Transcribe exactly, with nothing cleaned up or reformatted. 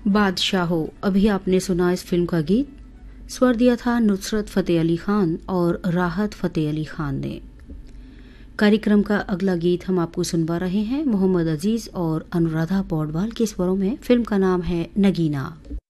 बादशाहो, अभी आपने सुना इस फिल्म का गीत। स्वर दिया था नुसरत फतेह अली खान और राहत फतेह अली खान ने। कार्यक्रम का अगला गीत हम आपको सुनवा रहे हैं मोहम्मद अजीज और अनुराधा पौडवाल के स्वरों में। फिल्म का नाम है नगीना।